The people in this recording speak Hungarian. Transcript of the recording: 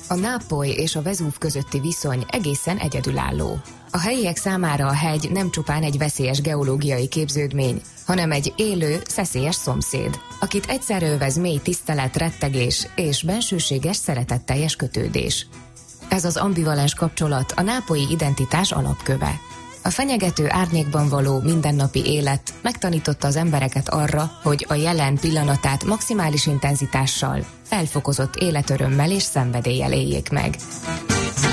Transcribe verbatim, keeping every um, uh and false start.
A Nápoly és a Vezúv közötti viszony egészen egyedülálló. A helyiek számára a hegy nem csupán egy veszélyes geológiai képződmény, hanem egy élő, szeszélyes szomszéd, akit egyszerre övez mély tisztelet, rettegés és bensőséges, szeretetteljes kötődés. Ez az ambivalens kapcsolat a nápolyi identitás alapköve. A fenyegető árnyékban való mindennapi élet megtanította az embereket arra, hogy a jelen pillanatát maximális intenzitással, felfokozott életörömmel és szenvedéllyel éljék meg.